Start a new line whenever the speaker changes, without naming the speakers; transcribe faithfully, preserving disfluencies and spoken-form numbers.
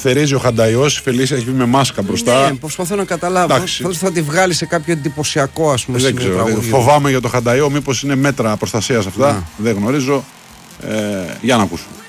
θερίζει ο Χανταϊός, η Φελίσια έχει βγει με μάσκα μπροστά.
Ναι, προσπαθώ να καταλάβω. Πώς θα τη βγάλει σε κάποιο εντυπωσιακό, ας πούμε.
Δεν ξέρω. Φοβάμαι για το Χανταϊό, μήπως είναι μέτρα προστασίας αυτά. Να. Δεν γνωρίζω. Ε, για να ακούσουμε.